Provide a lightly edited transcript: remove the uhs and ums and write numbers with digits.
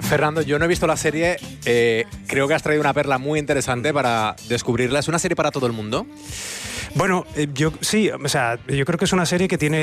Fernando, yo no he visto la serie, creo que has traído una perla muy interesante para descubrirla. ¿Es una serie para todo el mundo? Bueno, yo creo que es una serie que tiene